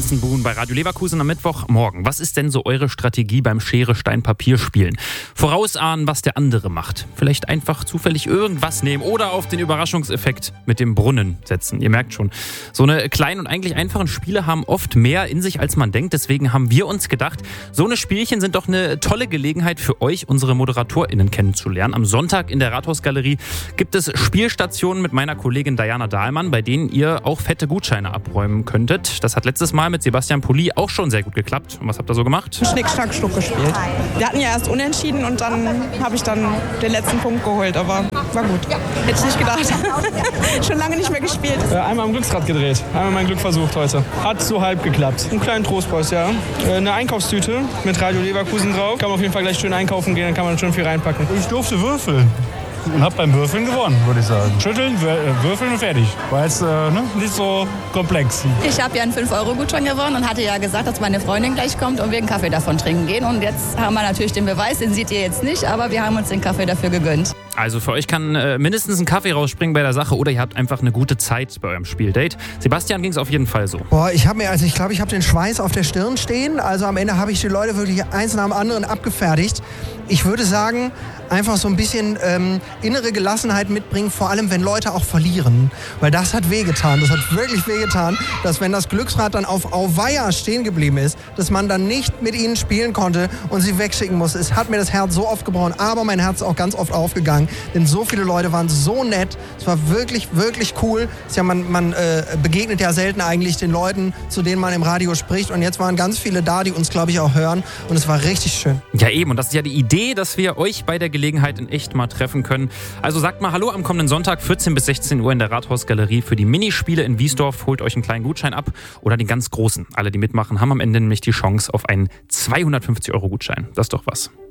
Jensen Buhn bei Radio Leverkusen am Mittwochmorgen. Was ist denn so eure Strategie beim Schere-Stein-Papier-Spielen? Vorausahnen, was der andere macht. Vielleicht einfach zufällig irgendwas nehmen oder auf den Überraschungseffekt mit dem Brunnen setzen. Ihr merkt schon, so eine kleinen und eigentlich einfachen Spiele haben oft mehr in sich, als man denkt. Deswegen haben wir uns gedacht, so eine Spielchen sind doch eine tolle Gelegenheit für euch, unsere ModeratorInnen kennenzulernen. Am Sonntag in der Rathausgalerie gibt es Spielstationen mit meiner Kollegin Diana Dahlmann, bei denen ihr auch fette Gutscheine abräumen könntet. Das hat letztes Mal mit Sebastian Pulli auch schon sehr gut geklappt. Und was habt ihr so gemacht? Schnick, Schnack, Schnuck gespielt. Wir hatten ja erst unentschieden und dann habe ich dann den letzten Punkt geholt, aber war gut. Hätte ich nicht gedacht. Schon lange nicht mehr gespielt. Einmal am Glücksrad gedreht, einmal mein Glück versucht heute. Hat so halb geklappt. Einen kleinen Trostpreis, ja. Eine Einkaufstüte mit Radio Leverkusen drauf. Kann man auf jeden Fall gleich schön einkaufen gehen, dann kann man schon viel reinpacken. Ich durfte würfeln. Und hab beim Würfeln gewonnen, würde ich sagen. Schütteln, würfeln und fertig. War jetzt nicht so komplex. Ich habe ja einen 5-Euro-Gutschein gewonnen und hatte ja gesagt, dass meine Freundin gleich kommt und wir einen Kaffee davon trinken gehen. Und jetzt haben wir natürlich den Beweis, den seht ihr jetzt nicht, aber wir haben uns den Kaffee dafür gegönnt. Also für euch kann mindestens ein Kaffee rausspringen bei der Sache oder ihr habt einfach eine gute Zeit bei eurem Spieldate. Sebastian ging es auf jeden Fall so. Ich glaube, ich habe den Schweiß auf der Stirn stehen. Also am Ende habe ich die Leute wirklich eins nach dem anderen abgefertigt. Ich würde sagen, einfach so ein bisschen innere Gelassenheit mitbringen, vor allem wenn Leute auch verlieren. Weil das hat wehgetan, das hat wirklich wehgetan, dass wenn das Glücksrad dann auf Auweia stehen geblieben ist, dass man dann nicht mit ihnen spielen konnte und sie wegschicken musste. Es hat mir das Herz so oft gebrochen, aber mein Herz ist auch ganz oft aufgegangen, denn so viele Leute waren so nett. Es war wirklich, wirklich cool. Man begegnet ja selten eigentlich den Leuten, zu denen man im Radio spricht, und jetzt waren ganz viele da, die uns, glaube ich, auch hören, und es war richtig schön. Ja eben, und das ist ja die Idee, dass wir euch bei der Gelegenheit in echt mal treffen können. Also sagt mal Hallo am kommenden Sonntag 14 bis 16 Uhr in der Rathausgalerie für die Minispiele in Wiesdorf. Holt euch einen kleinen Gutschein ab oder den ganz großen. Alle, die mitmachen, haben am Ende nämlich die Chance auf einen 250-Euro-Gutschein. Das ist doch was.